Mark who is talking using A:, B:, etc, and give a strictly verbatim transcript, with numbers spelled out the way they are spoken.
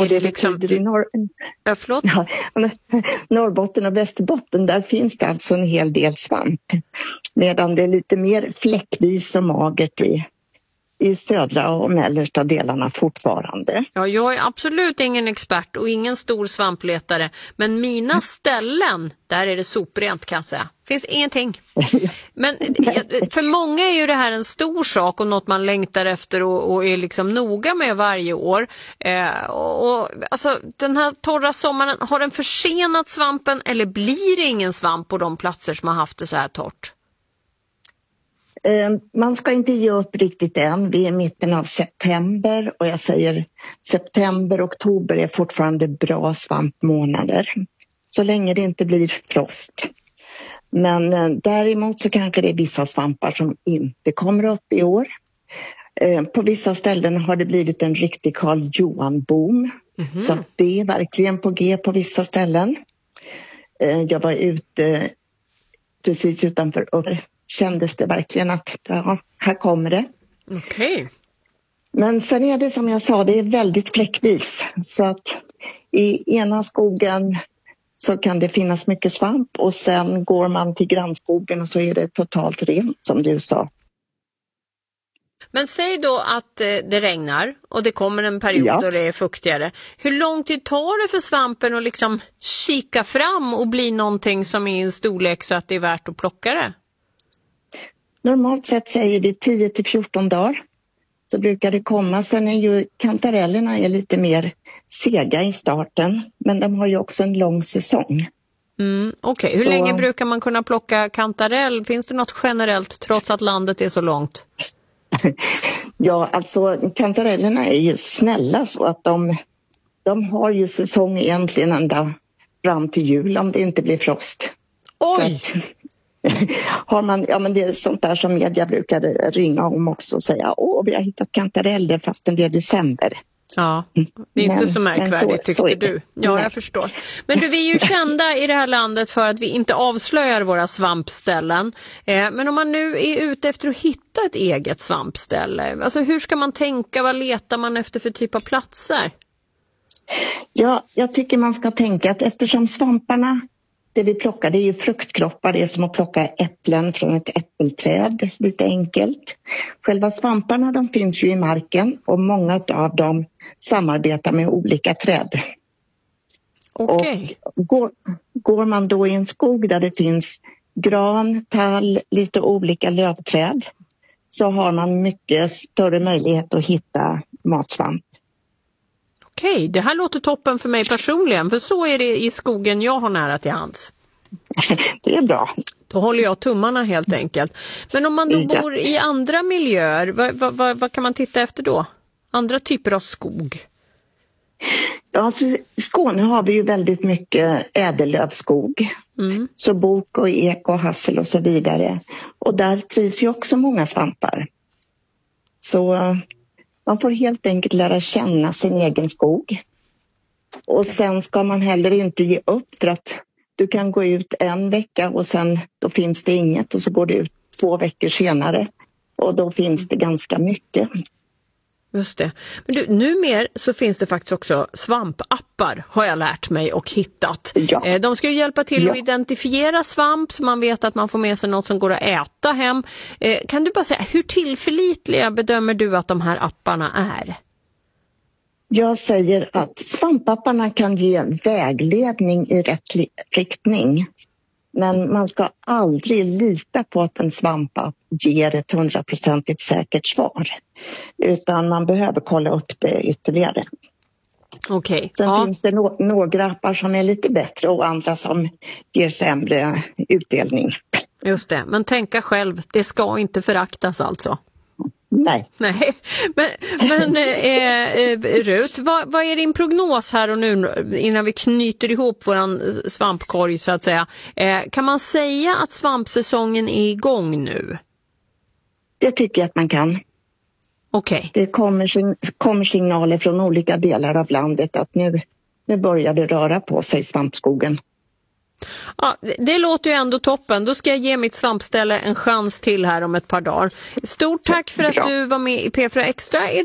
A: och det liksom... i norr...
B: ja, förlåt?
A: Ja, Norrbotten och Västerbotten, där finns det alltså en hel del svamp. Medan det är lite mer fläckvis och magert i, i södra och mellersta delarna fortfarande.
B: Ja, jag är absolut ingen expert och ingen stor svampletare. Men mina ställen, där är det soprent kan jag säga. Finns ingenting. Men för många är ju det här en stor sak och något man längtar efter och, och är liksom noga med varje år. Eh, och, och, alltså, den här torra sommaren, har den försenat svampen eller blir det ingen svamp på de platser som har haft det så här torrt?
A: Eh, man ska inte ge upp riktigt än. Vi är i mitten av september och jag säger september och oktober är fortfarande bra svampmånader. Så länge det inte blir frost. Men eh, däremot så kanske det är vissa svampar som inte kommer upp i år. Eh, på vissa ställen har det blivit en riktig Karl Johan-boom. Mm-hmm. Så att det är verkligen på G på vissa ställen. Eh, jag var ute precis utanför och kändes det verkligen att ja, här kommer det.
B: Okej. Okay.
A: Men sen är det som jag sa, det är väldigt fläckvis. Så att i ena skogen så kan det finnas mycket svamp och sen går man till grannskogen och så är det totalt rent som du sa.
B: Men säg då att det regnar och det kommer en period ja. Då det är fuktigare. Hur lång tid tar det för svampen att liksom kika fram och bli någonting som är i en storlek så att det är värt att plocka det?
A: Normalt sett säger vi tio till fjorton dagar. Så brukar det komma. Sen är ju kantarellerna är lite mer sega i starten. Men de har ju också en lång säsong.
B: Mm, Okej, okay. Hur så... länge brukar man kunna plocka kantarell? Finns det något generellt trots att landet är så långt?
A: Ja, alltså kantarellerna är ju snälla så att de, de har ju säsong egentligen ända fram till jul om det inte blir frost.
B: Oj!
A: Har man, ja men det är sånt där som media brukar ringa om också och säga åh vi har hittat kantareller fast det är december.
B: Ja, det är men, inte så märkvärdigt så, tyckte så du. Ja, Nej. Jag förstår. Men du, vi är ju kända i det här landet för att vi inte avslöjar våra svampställen. Eh, men om man nu är ute efter att hitta ett eget svampställe, alltså hur ska man tänka, vad letar man efter för typ av platser?
A: Ja, jag tycker man ska tänka att eftersom svamparna, det vi plockar det är ju fruktkroppar, det är som att plocka äpplen från ett äppelträd, lite enkelt. Själva svamparna de finns ju i marken och många av dem samarbetar med olika träd.
B: Okej.
A: Och går, går man då i en skog där det finns gran, tall, lite olika lövträd så har man mycket större möjlighet att hitta matsvamp.
B: Okej, det här låter toppen för mig personligen, för så är det i skogen jag har nära till hands.
A: Det är bra.
B: Då håller jag tummarna helt enkelt. Men om man då
A: ja.
B: bor i andra miljöer, vad, vad, vad, vad kan man titta efter då? Andra typer av skog?
A: Ja, alltså, i Skåne har vi ju väldigt mycket ädellövskog. Mm. Så bok och ek och hassel och så vidare. Och där trivs ju också många svampar. Så... man får helt enkelt lära känna sin egen skog. Och sen ska man heller inte ge upp för att du kan gå ut en vecka och sen då finns det inget och så går du ut två veckor senare och då finns det ganska mycket.
B: Just det. Men du, numer så finns det faktiskt också svampappar har jag lärt mig och hittat.
A: Ja.
B: De ska ju hjälpa till
A: ja.
B: att identifiera svamp så man vet att man får med sig något som går att äta hem. Kan du bara säga, hur tillförlitliga bedömer du att de här apparna är?
A: Jag säger att svampapparna kan ge vägledning i rätt riktning. Men man ska aldrig lita på att en svampapp ger ett hundraprocentigt säkert svar. Utan man behöver kolla upp det ytterligare.
B: Okej. Okay.
A: Sen
B: ja.
A: finns det no- några appar som är lite bättre och andra som ger sämre utdelning.
B: Just det, men tänka själv, det ska inte föraktas alltså.
A: Nej.
B: Nej, men, men eh, eh, Rut, vad, vad är din prognos här och nu innan vi knyter ihop våran svampkorg så att säga? Eh, kan man säga att svampsäsongen är igång nu?
A: Det tycker jag att man kan.
B: Okej. Okay.
A: Det kommer, kommer signaler från olika delar av landet att nu, nu börjar det röra på sig i svampskogen.
B: Ja, det låter ju ändå toppen. Då ska jag ge mitt svampställe en chans till här om ett par dagar. Stort tack för att du var med i P fyra Extra.